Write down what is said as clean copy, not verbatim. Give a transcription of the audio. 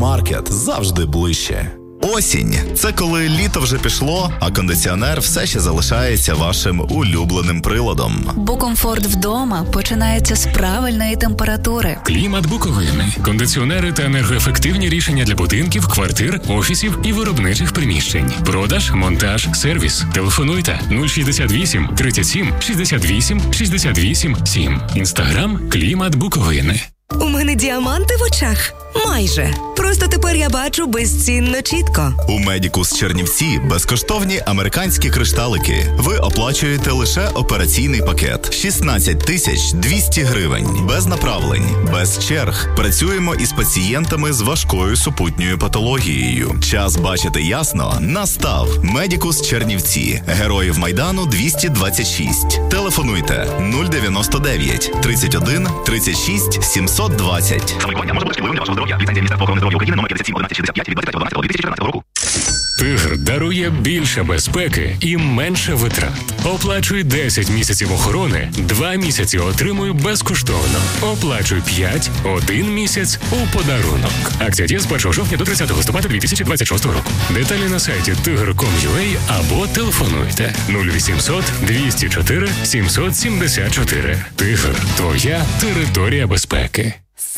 супермаркет завжди ближче. Осінь – це коли літо вже пішло, а кондиціонер все ще залишається вашим улюбленим приладом. Бо комфорт вдома починається з правильної температури. Клімат Буковини. Кондиціонери та енергоефективні рішення для будинків, квартир, офісів і виробничих приміщень. Продаж, монтаж, сервіс. Телефонуйте 068 37 68 68 7. Інстаграм Клімат Буковини. У мене діаманти в очах. Майже. Просто тепер я бачу безцінно чітко. У Медікус Чернівці безкоштовні американські кришталики. Ви оплачуєте лише операційний пакет. 16 200 гривень. Без направлень, без черг. Працюємо із пацієнтами з важкою супутньою патологією. Час бачити ясно настав. Медікус Чернівці. Героїв Майдану 226. Телефонуйте 099 31 36 720. Самолікування може бути шкідливим для вашого здоров'я. Ліцензія Міністерства охорони здоров'я України номер 57 1165 від 23.12.2014 року. Тигр дарує більше безпеки і менше витрат. Оплачуй 10 місяців охорони, 2 місяці отримуй безкоштовно. Оплачуй 5, 1 місяць у подарунок. Акція діє з 1 жовтня до 30 листопада 2026 року. Деталі на сайті tigr.com.ua або телефонуйте 0800 204 774. Тигр – твоя територія безпеки.